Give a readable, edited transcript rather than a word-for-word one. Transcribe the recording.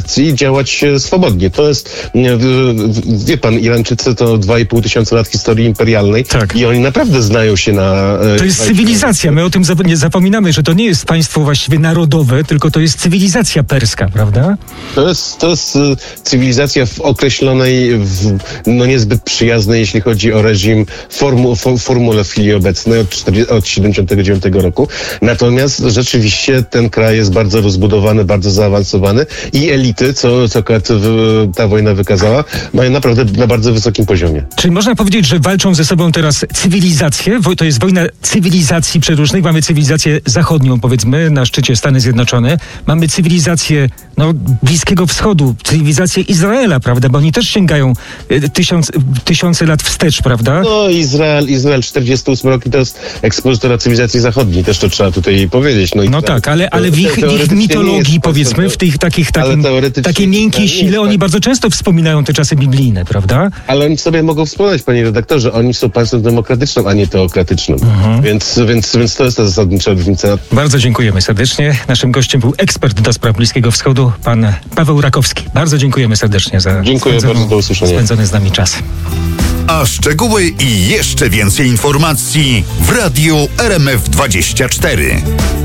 frakcji i działać swobodnie. To jest, wie pan, Irańczycy to 2,5 tysiąca lat historii imperialnej i oni naprawdę znają się na... To jest cywilizacja. My o tym nie zapominamy, że to nie jest państwo właściwie narodowe, tylko to jest cywilizacja perska, prawda? To jest cywilizacja w określonej, niezbyt przyjaznej, jeśli chodzi o reżim, formule w chwili obecnej od 79 roku. Natomiast rzeczywiście ten kraj jest bardzo rozbudowany, bardzo zaawansowany i elity, co ta wojna wykazała, mają naprawdę na bardzo wysokim poziomie. Czyli można powiedzieć, że walczą ze sobą teraz cywilizacje, to jest wojna cywilizacji przeróżnych. Mamy cywilizację zachodnią, powiedzmy, na szczycie Stany Zjednoczone. Mamy cywilizację Bliskiego Wschodu, cywilizację Izraela, prawda? Bo oni też sięgają tysiące lat wstecz, prawda? No Izrael 48 rok to jest ekspozytora cywilizacji zachodniej, też to trzeba tutaj powiedzieć. Ale w ich mitologii, powiedzmy, w tych takiej miękkiej sile, oni bardzo często wspominają te czasy biblijne, prawda? Ale oni sobie mogą wspomnieć, panie redaktorze, oni są państwem demokratycznym, a nie teokratycznym. Więc to jest ta zasadnicza różnica. Bardzo dziękujemy serdecznie. Naszym gościem był ekspert do spraw Bliskiego Wschodu, pan Paweł Rakowski. Bardzo dziękujemy serdecznie za spędzony z nami czas. A szczegóły i jeszcze więcej informacji w Radiu RMF24.